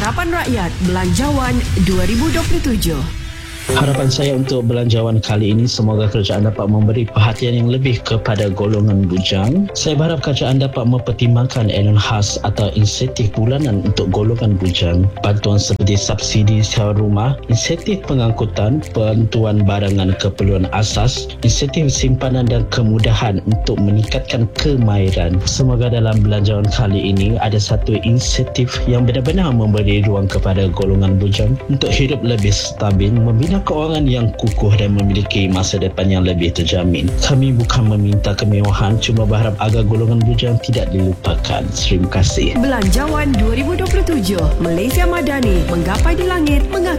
Harapan Rakyat Belanjawan 2027. Harapan saya untuk belanjawan kali ini, semoga kerajaan dapat memberi perhatian yang lebih kepada golongan bujang. Saya berharap kerajaan dapat mempertimbangkan elemen khas atau insentif bulanan untuk golongan bujang. Bantuan seperti subsidi sewa rumah, insentif pengangkutan, bantuan barangan keperluan asas, insentif simpanan dan kemudahan untuk meningkatkan kemahiran. Semoga dalam belanjawan kali ini ada satu insentif yang benar-benar memberi ruang kepada golongan bujang untuk hidup lebih stabil, membina keuangan yang kukuh dan memiliki masa depan yang lebih terjamin. Kami bukan meminta kemewahan, cuma berharap agar golongan bujang tidak dilupakan. Terima kasih. Belanjawan 2027. Malaysia Madani, menggapai di langit, mengakar